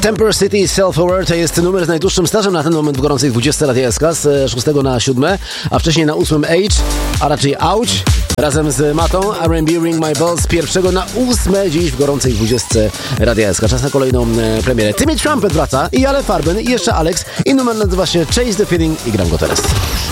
Temper City Self-Aware to jest numer z najdłuższym stażem na ten moment w gorącej 20 Radia SK z 6 na 7, a wcześniej na 8 Age, a raczej Ouch, razem z Matą, R&B Ring My Bell z 1 na 8 dziś w gorącej 20 Radia SK. Czas na kolejną premierę. Timmy Trumpet wraca i Ale Farben i jeszcze Alex i numer nazywa się Chase the Feeling i gram go teraz.